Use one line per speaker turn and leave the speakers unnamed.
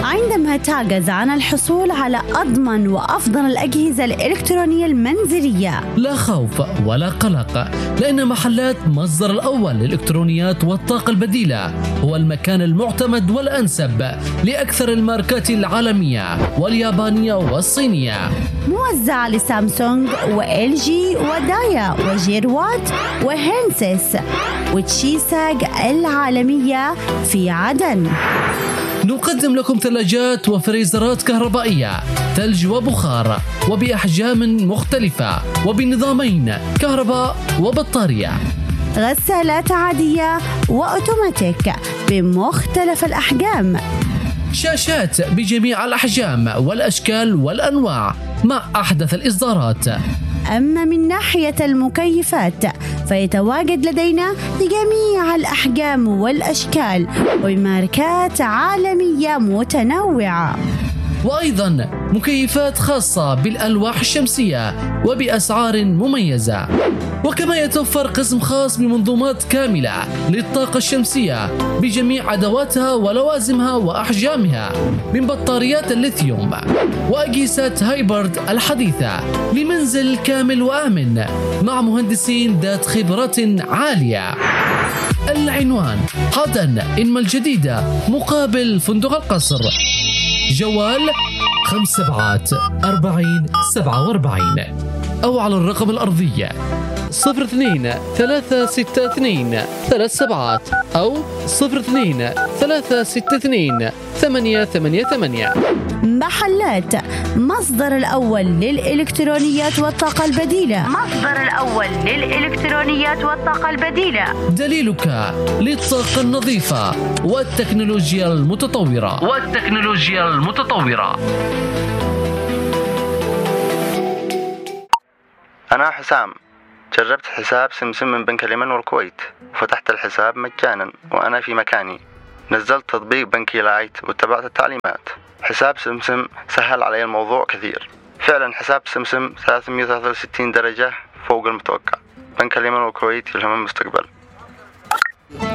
عندما تعجز عن الحصول على أضمن وأفضل الأجهزة الإلكترونية المنزلية،
لا خوف ولا قلق، لأن محلات مصدر الأول للإلكترونيات والطاقة البديلة هو المكان المعتمد والأنسب لأكثر الماركات العالمية واليابانية والصينية،
موزعة لسامسونج وإل جي ودايا وجيروات وهينسيس وتشيساج العالمية في عدن.
نقدم لكم ثلاجات وفريزرات كهربائية، ثلج وبخار، وبأحجام مختلفة وبنظامين كهرباء وبطارية،
غسالات عادية وأوتوماتيك بمختلف الأحجام،
شاشات بجميع الأحجام والأشكال والأنواع مع أحدث الإصدارات.
أما من ناحية المكيفات فيتواجد لدينا لجميع الأحجام والأشكال وبماركات عالمية متنوعة،
وأيضا مكيفات خاصة بالألواح الشمسية وبأسعار مميزة. وكما يتوفر قسم خاص بمنظومات كاملة للطاقة الشمسية بجميع أدواتها ولوازمها وأحجامها، من بطاريات الليثيوم وأجهزة هايبرد الحديثة لمنزل كامل وآمن مع مهندسين ذات خبرة عالية. العنوان: عدن إنما الجديدة مقابل فندق القصر، جوال 574047 أو على الرقم الأرضي 02-362-37 أو 02-362-888.
محلات مصدر الأول للإلكترونيات والطاقة البديلة، مصدر الأول للإلكترونيات والطاقة البديلة،
دليلك للطاقة النظيفة والتكنولوجيا المتطورة.
أنا حسام، جربت حساب سمسم من بنك اليمن والكويت وفتحت الحساب مجانا وأنا في مكاني. نزلت تطبيق بنكي لايت واتبعت التعليمات. حساب سمسم سهل علي الموضوع كثير. فعلا حساب سمسم 363 درجة فوق المتوقع. بنك اليمن والكويت يلهم المستقبل.